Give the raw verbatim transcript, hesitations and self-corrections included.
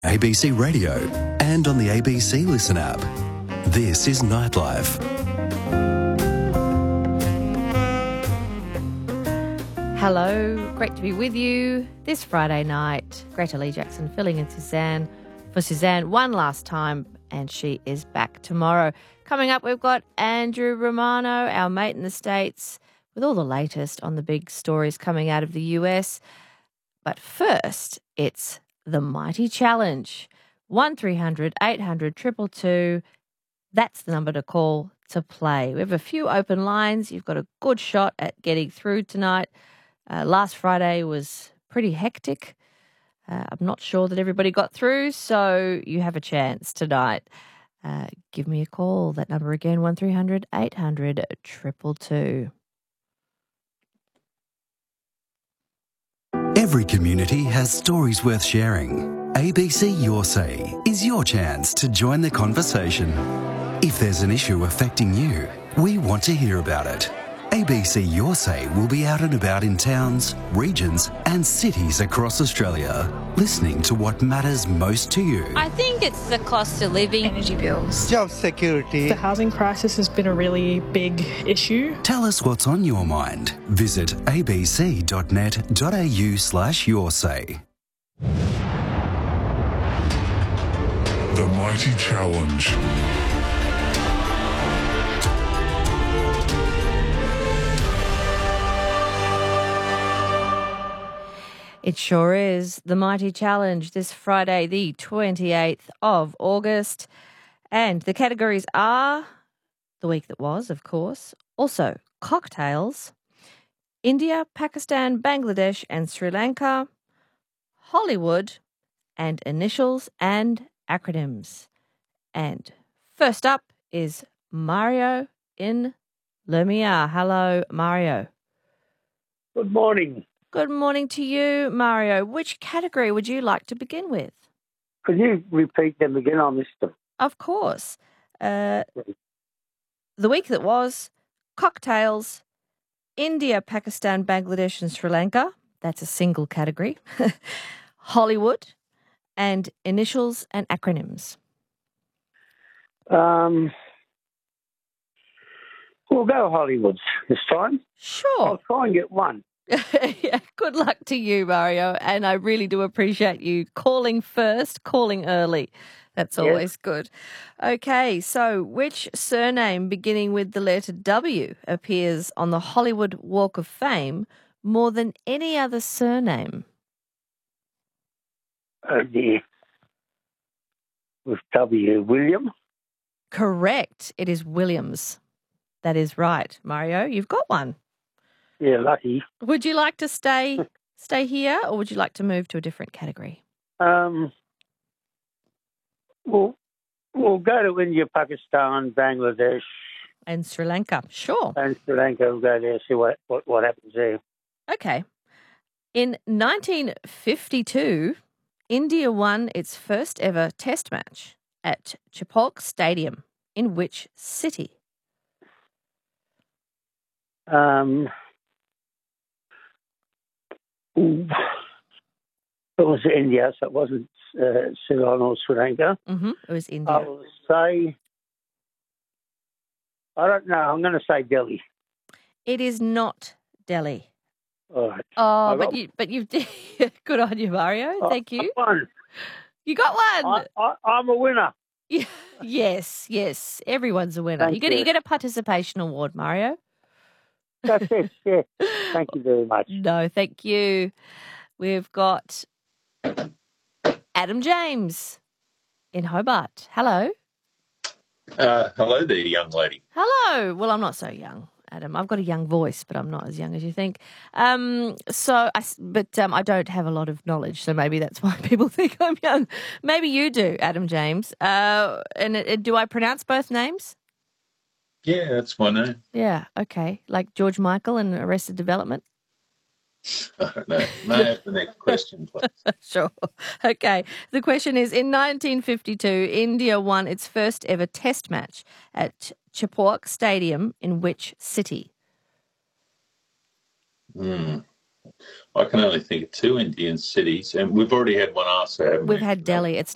A B C Radio and on the A B C Listen app. This is Nightlife. Hello, great to be with you this Friday night. Greta Lee Jackson filling in Suzanne for Suzanne one last time, and she is back tomorrow. Coming up, we've got Andrew Romano, our mate in the States, with all the latest on the big stories coming out of the U S. But first, it's the Mighty Challenge. one three hundred eight hundred two two two. That's the number to call to play. We have a few open lines. You've got a good shot at getting through tonight. Uh, last Friday was pretty hectic. Uh, I'm not sure that everybody got through, so you have a chance tonight. Uh, give me a call. That number again, one three hundred eight hundred two two two. Every community has stories worth sharing. A B C Your Say is your chance to join the conversation. If there's an issue affecting you, we want to hear about it. A B C Your Say will be out and about in towns, regions and cities across Australia, listening to what matters most to you. I think it's the cost of living. Energy bills. Job security. The housing crisis has been a really big issue. Tell us what's on your mind. Visit abc.net.au slash your say. The Mighty Challenge. It sure is the Mighty Challenge this Friday, the twenty-eighth of August. And the categories are the week that was, of course, also cocktails, India, Pakistan, Bangladesh and Sri Lanka, Hollywood, and initials and acronyms. And first up is Mario in Lemia. Hello, Mario. Good morning. Good morning to you, Mario. Which category would you like to begin with? Could you repeat them again? I missed them. Of course. Uh, the week that was, cocktails, India, Pakistan, Bangladesh and Sri Lanka. That's a single category. Hollywood, and initials and acronyms. Um, we'll go Hollywoods this time. Sure. I'll try and get one. Yeah, good luck to you, Mario. And I really do appreciate you calling first, calling early. That's always yes. good. Okay, so which surname beginning with the letter W appears on the Hollywood Walk of Fame more than any other surname? Oh, dear. With W, William? Correct. It is Williams. That is right, Mario. You've got one. Yeah, lucky. Would you like to stay stay here or would you like to move to a different category? Um, we'll, we'll go to India, Pakistan, Bangladesh. And Sri Lanka, sure. And Sri Lanka, we'll go there, see what, what, what happens there. Okay. In nineteen fifty-two, India won its first ever test match at Chepauk Stadium. In which city? Um... It was India, so it wasn't uh, Ceylon or Sri Lanka. Mm-hmm. It was India. I will say, I don't know, I'm going to say Delhi. It is not Delhi. All right. Oh, but, you, but you've good on you, Mario. Thank you. I won. You got one. I, I, I'm a winner. Yes, yes. Everyone's a winner. Thank You get, you. you get a participation award, Mario. That's it, yeah. Thank you very much. No, thank you. We've got Adam James in Hobart. Hello. Uh, hello there, young lady. Hello. Well, I'm not so young, Adam. I've got a young voice, but I'm not as young as you think. Um, so, I, but um, I don't have a lot of knowledge, so maybe that's why people think I'm young. Maybe you do, Adam James. Uh, and uh, do I pronounce both names? Yeah, that's my name. Yeah, okay. Like George Michael in Arrested Development? I don't know. May I have the next question, please? Sure. Okay. The question is, in nineteen fifty-two, India won its first ever test match at Chepauk Stadium in which city? Hmm. I can only think of two Indian cities, and we've already had one answer, haven't we? We've had Delhi. It's